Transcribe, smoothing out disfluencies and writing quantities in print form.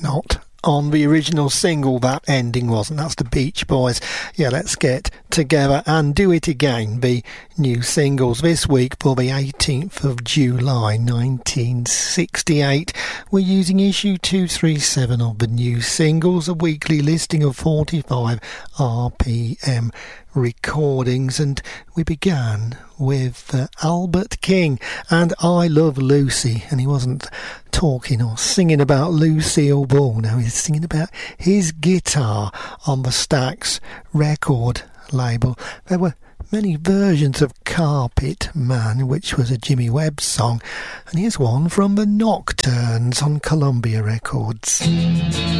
not on the original single. That ending wasn't. That's the Beach Boys. Yeah, let's get together and do it again. The new singles this week for the 18th of July 1968. We're using issue 237 of the new singles, a weekly listing of 45 RPM recordings, and we began with Albert King and I Love Lucy, and he wasn't talking or singing about Lucille Ball. No, he's singing about his guitar on the Stax record label. There were many versions of Carpet Man, which was a Jimmy Webb song, and here's one from the Nocturnes on Columbia Records.